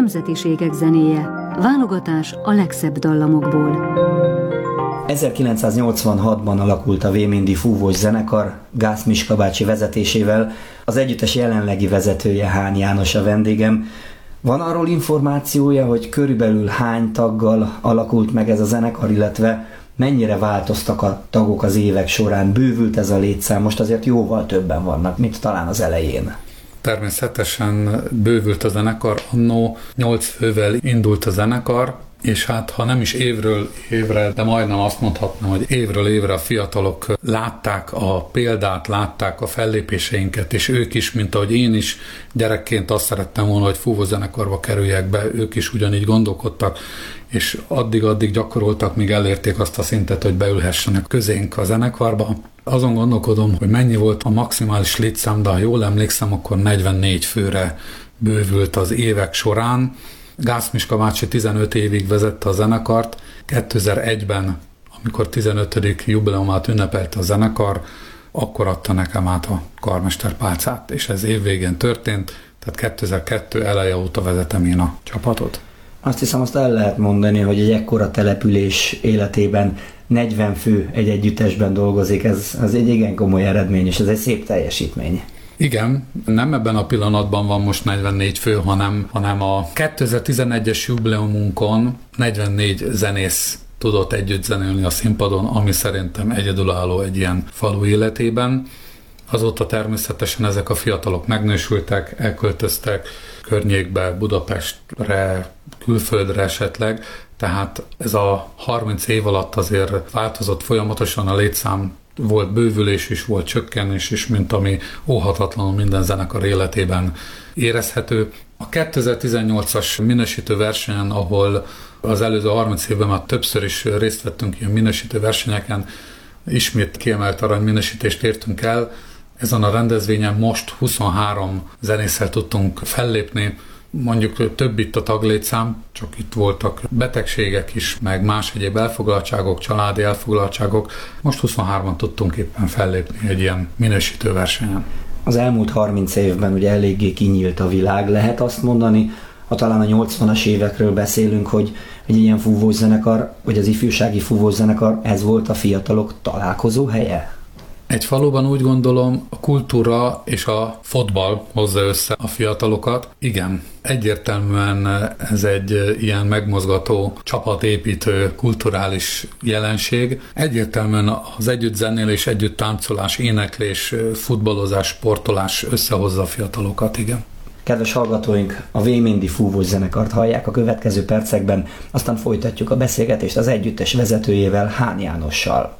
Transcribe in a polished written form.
nemzetiségek zenéje, válogatás a legszebb dallamokból. 1986-ban alakult a Vémindi Fúvós zenekar Gász Miska bácsi vezetésével, az együttes jelenlegi vezetője Hán János a vendégem. Van arról információja, hogy körülbelül hány taggal alakult meg ez a zenekar, illetve mennyire változtak a tagok az évek során? Bővült ez a létszám, most azért jóval többen vannak, mint talán az elején. Természetesen bővült a zenekar, annó 8 fővel indult a zenekar, és hát ha nem is évről évre, de majdnem azt mondhatnám, hogy évről évre a fiatalok látták a példát, látták a fellépéseinket, és ők is, mint ahogy én is gyerekként azt szerettem volna, hogy fúvó zenekarba kerüljek be, ők is ugyanígy gondolkodtak, és addig gyakoroltak, míg elérték azt a szintet, hogy beülhessenek közénk a zenekarba. Azon gondolkodom, hogy mennyi volt a maximális létszám, de ha jól emlékszem, akkor 44 főre bővült az évek során. Gász Miska bácsi 15 évig vezette a zenekart. 2001-ben, amikor 15. jubileumát ünnepelte a zenekar, akkor adta nekem át a karmesterpálcát, és ez évvégén történt, tehát 2002 eleje óta vezetem én a csapatot. Azt hiszem, azt el lehet mondani, hogy egy ekkora település életében 40 fő egy együttesben dolgozik, ez egy igen komoly eredmény, és ez egy szép teljesítmény. Igen, nem ebben a pillanatban van most 44 fő, hanem a 2011-es jubileumunkon 44 zenész tudott együtt zenélni a színpadon, ami szerintem egyedülálló egy ilyen falu életében. Azóta természetesen ezek a fiatalok megnősültek, elköltöztek környékbe, Budapestre, külföldre esetleg, tehát ez a 30 év alatt azért változott folyamatosan a létszám, volt bővülés is, volt csökkenés is, mint ami óhatatlanul minden zenekar életében érezhető. A 2018-as minősítő versenyen, ahol az előző 30 évben már többször is részt vettünk ilyen minősítő versenyeken, ismét kiemelt arany minősítést értünk el. Ezen a rendezvényen most 23 zenésszel tudtunk fellépni, mondjuk több itt a taglétszám, csak itt voltak betegségek is, meg más egyéb elfoglaltságok, családi elfoglaltságok. Most 23-an tudtunk éppen fellépni egy ilyen minősítő versenyen. Az elmúlt 30 évben ugye eléggé kinyílt a világ, lehet azt mondani, ha talán a 80-as évekről beszélünk, hogy egy ilyen fúvós zenekar, vagy az ifjúsági fúvós zenekar, ez volt a fiatalok találkozó helye? Egy faluban úgy gondolom, a kultúra és a fotball hozza össze a fiatalokat. Igen, egyértelműen ez egy ilyen megmozgató, csapatépítő, kulturális jelenség. Egyértelműen az együtt zenélés, együtt táncolás, éneklés, futballozás, sportolás összehozza a fiatalokat, igen. Kedves hallgatóink, a Vémindi Fúvós zenekart hallják a következő percekben, aztán folytatjuk a beszélgetést az együttes vezetőjével, Hán Jánossal.